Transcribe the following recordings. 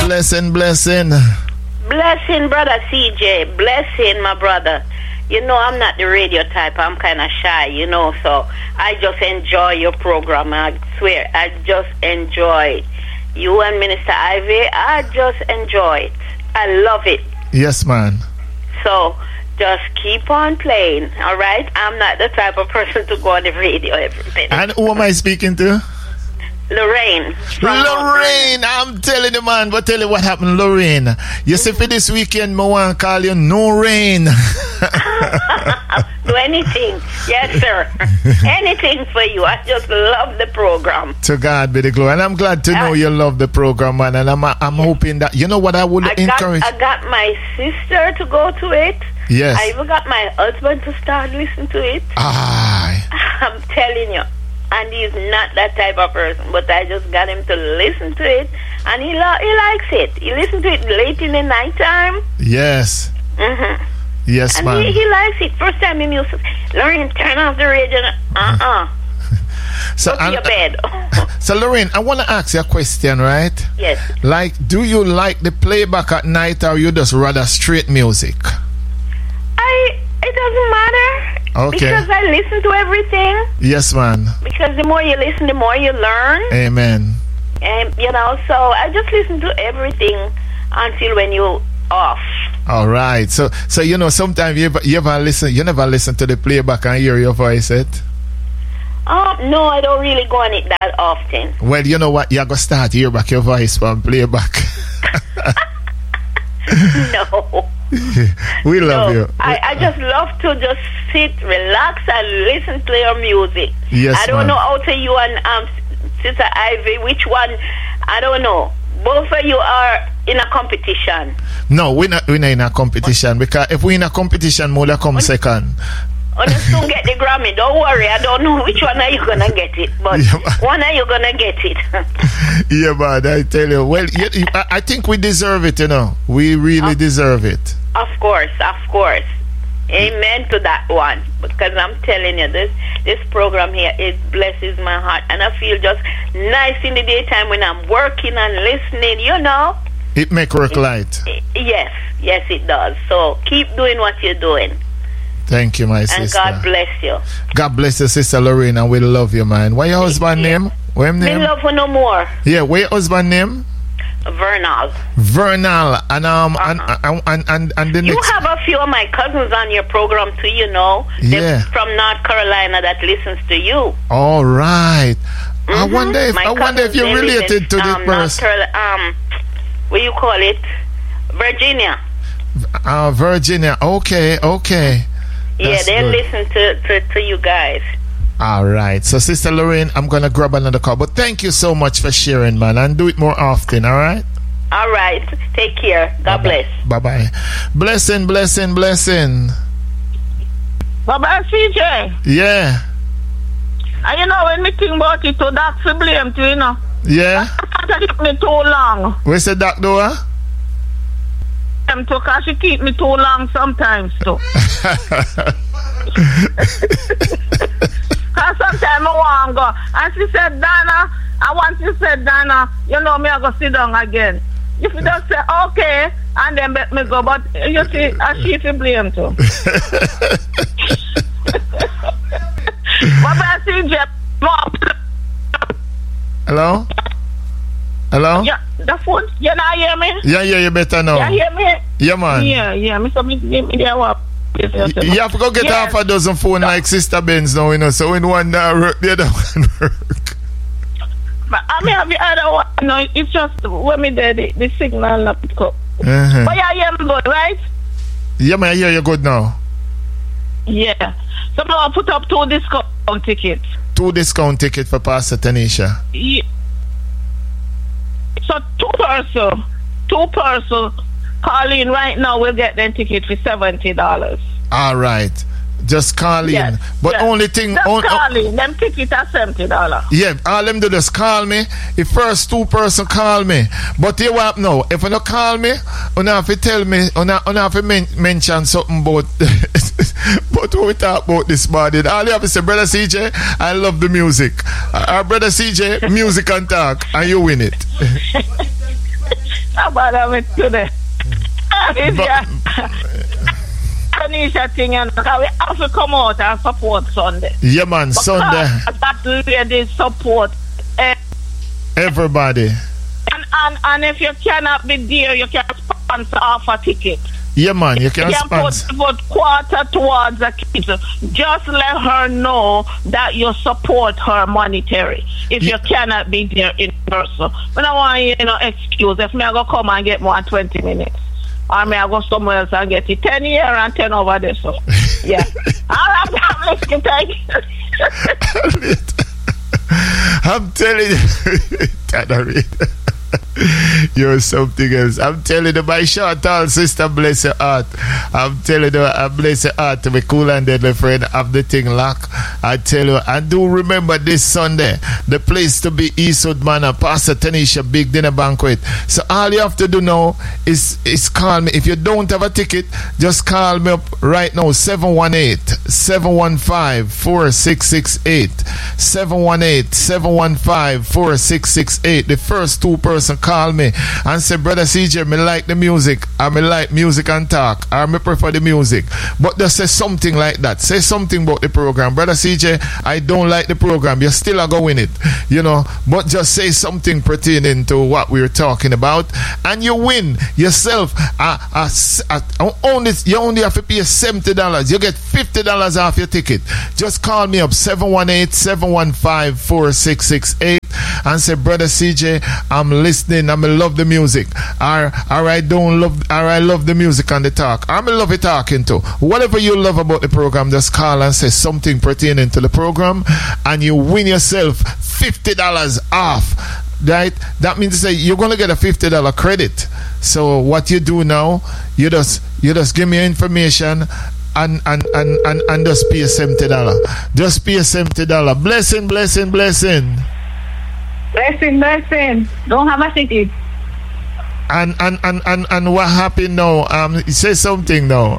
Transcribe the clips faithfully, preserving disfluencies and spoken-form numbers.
Blessing, blessing. Blessing, brother C J. Blessing, my brother. You know, I'm not the radio type. I'm kind of shy, you know, so I just enjoy your program. I swear, I just enjoy it. You and Minister Ivy, I just enjoy it. I love it. Yes, man. So, just keep on playing, all right? I'm not the type of person to go on the radio every minute. And who am I speaking to? Lorraine. Lorraine, I'm telling you, man. But tell you what happened, Lorraine. You see, for this weekend, I want to call you No Rain. Do anything. Yes, sir. Anything for you. I just love the program. To God be the glory. And I'm glad to know uh, you love the program, man. And I'm I'm hoping that, you know what I would I encourage? Got, I got my sister to go to it. Yes. I even got my husband to start listening to it. Ah. I'm telling you. And he's not that type of person, but I just got him to listen to it, and he lo- he likes it. He listens to it late in the night time. Yes. Mm-hmm. Yes, and man. He, he likes it. First time he used to say, Lorraine, turn off the radio. Uh-uh. So, Go to your bed. So, Lorraine, I want to ask you a question, right? Yes. Like, do you like the playback at night, or you just rather straight music? I. It doesn't matter. Okay. Because I listen to everything. Yes, man. Because the more you listen, the more you learn. Amen. And, you know, so I just listen to everything until when you off. All right. So, so you know, sometimes you ever, you ever listen, you never listen to the playback and hear your voice, it? Um, no, I don't really go on it that often. Well, you know what? You're going to start to hear back your voice from playback. No. We love no, you. I, I just love to just sit, relax, and listen to your music. Yes, I don't ma'am. know how to you and um, Sister Ivy, which one, I don't know. Both of you are in a competition. No, we're not, we're not in a competition, because if we're in a competition, we'll come second. On you soon get the Grammy. Don't worry, I don't know which one are you gonna get it, but yeah, one are you gonna get it. Yeah, man, I tell you. Well, you, you, I, I think we deserve it, you know. We really of, deserve it. Of course, of course. Amen to that one. Because I'm telling you, this this program here, it blesses my heart, and I feel just nice in the daytime when I'm working and listening. You know. It make work it, light. It, yes, yes, it does. So keep doing what you're doing. Thank you, my and sister. And God bless you. God bless you, Sister Lorraine, and we love you, man. What your husband yeah. name? What him name? Me love you no more. Yeah, what your husband name? Vernal. Vernal. And um uh-huh. and, and and and the you next... have a few of my cousins on your program too, you know. Yeah. They're from North Carolina that listens to you. All right. Mm-hmm. I wonder if my I wonder if you're related in, to um, this person. Um, what do you call it? Virginia. Uh, Virginia. Okay, okay. That's yeah, they listen to, to, to you guys. All right. So, Sister Lorraine, I'm going to grab another call. But thank you so much for sharing, man. And do it more often, all right? All right. Take care. God Bye-bye. bless. Bye-bye. Blessing, blessing, blessing. Bye-bye, C J. Yeah. And you know, when me think about it, so that's the blame too, you know. Yeah. That took me too long. Where's the doctor, huh? Them too, cause she keep me too long sometimes too. Cause sometimes I want to go. And she said, Donna, I want you said, Donna, you know me, I go sit down again. If you just say, okay, and then let me go, but you see, I she to blame too. What about C J? Hello? Hello? Yeah, the phone. You not hear me? Yeah, yeah, you better now. You hear me? Yeah, man. Yeah, yeah. Me so me me there what. You have to go get yes. half a dozen phone no. like Sister Benz now, you know. So when one uh, work, the other one work. But I mean, have the other one. No, it's just when me there, the, the signal not pick up. Uh-huh. But yeah, hear me good, right? Yeah, man, I hear you good now. Yeah. So now I put up two discount tickets. Two discount tickets for Pastor Tanisha. Yeah. So two person, two person call in right now. We'll get them ticket for seventy dollars. All right, just call in. Yes, but yes. only thing, just on, call in. Them ticket are seventy dollars. Yeah, all them do just call me. If first two person call me, but you what now? If you don't call me, you have to tell me. You have to men- mention something about. But what we talk about this morning, all you have to say, Brother C J, I love the music. Our uh, Brother C J, music and talk, and you win it. How about it today? But, Tanisha thing, and we have to come out and support Sunday. Yeah, man, because Sunday. That lady support uh, everybody. And, and and if you cannot be there, you can sponsor half a ticket. Yeah, man, you can, you can sponsor. Put, put quarter towards the kids. Just let her know that you support her monetary. If yeah. you cannot be there in person, but I want you know excuse. If me I go come and get more than twenty minutes. Or may I go somewhere else and get it ten here and ten over there. So, yeah. I'm listening. Thank you. I'm telling you, Tannery, you're something else. I'm telling you, my short tall sister, bless your heart. I'm telling you, I bless your heart to be cool and deadly friend of the thing lock. I tell you, I do remember this Sunday, the place to be Eastwood Manor, Pastor Tanisha big dinner banquet. So all you have to do now is, is call me. If you don't have a ticket, just call me up right now, seven one eight, seven one five, four six six eight. seven one eight, seven one five, four six six eight. The first two person call me and say, Brother C J, me like the music, I me like music and talk, I me prefer the music. But just say something like that. Say something about the program. Brother C J, I don't like the program. You still are going it, you know. But just say something pertaining to what we're talking about, and you win yourself. Uh, uh, uh, only you only have to pay seventy dollars. You get fifty dollars off your ticket. Just call me up seven one eight, seven one five, four six six eight and say, Brother C J, I'm listening. I love the music. Or, or I don't love. Or I love the music and the talk. I love it talking to. Whatever you love about the program, just call and say something pertaining to the program, and you win yourself fifty dollars off. Right? That means to say you're gonna get a fifty dollar credit. So what you do now, you just you just give me your information. And and, and, and and just pay seventy dollars. Just pay seventy dollars. Blessing, blessing, blessing. Blessing, blessing. Don't have a ticket. And and, and, and and what happened now? Um say something now.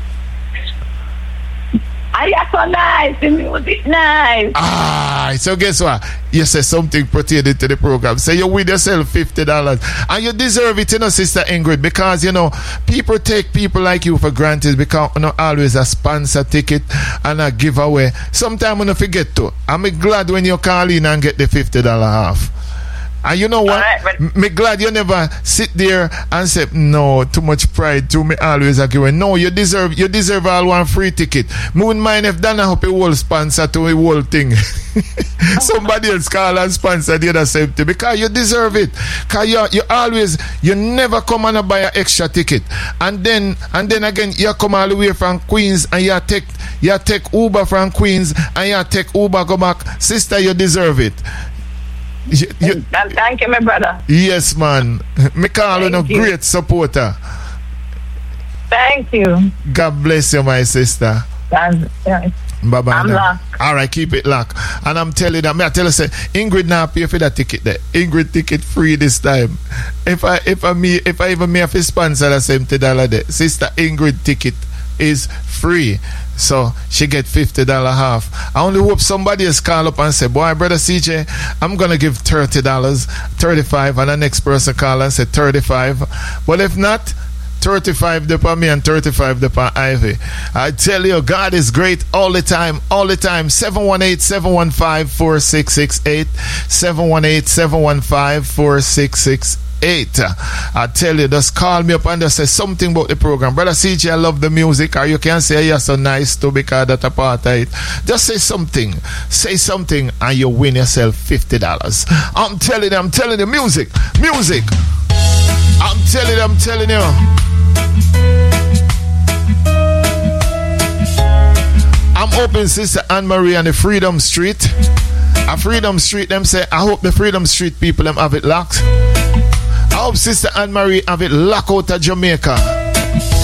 I are so nice, the music nice. Ah, so guess what? You say something pertaining to the program. Say you win yourself fifty dollars. And you deserve it, you know, Sister Ingrid, because, you know, people take people like you for granted because you know always a sponsor ticket and a giveaway. Sometimes when you forget to. I'm glad when you call in and get the fifty dollars off. And you know what? Right, but me glad you never sit there and say, no, too much pride to me always agree. No, you deserve you deserve all one free ticket. Me wouldn't mind if Dana help a whole sponsor to a whole thing. Somebody else call and sponsor the other same thing because you deserve it. Because you, you always, you never come and buy an extra ticket. And then and then again, you come all the way from Queens and you take you take Uber from Queens and you take Uber go back. Sister, you deserve it. You, you, thank you, my brother. Yes, man. Me call you a great supporter. Thank you. God bless you, my sister. Yeah. Bye bye. I'm locked. All right, keep it locked. And I'm telling you that. Me I tell you, say Ingrid now pay for that ticket. There, Ingrid ticket free this time. If I if I me if I even me have to sponsor that seventy dollars there, Sister Ingrid ticket is free. So she get fifty dollars half. I only hope somebody else call up and say, boy, Brother C J, I'm going to give thirty dollars, thirty-five dollars, and the next person call and say thirty-five dollars. But if not, thirty-five dollars for me and thirty-five dollars for Ivy. I tell you, God is great all the time, all the time. seven one eight, seven one five, four six six eight. seven one eight, seven one five, four six six eight. Eight. I tell you, just call me up and just say something about the program. Brother C J, I love the music, or you can say you're so nice too because that's a part of it. Just say something. Say something and you win yourself fifty dollars. I'm telling you, I'm telling you, music, music. I'm telling you, I'm telling you. I'm open Sister Anne-Marie on the Freedom Street. A Freedom Street, them say, I hope the Freedom Street people them have it locked. I hope Sister Anne-Marie have it locked out of Jamaica.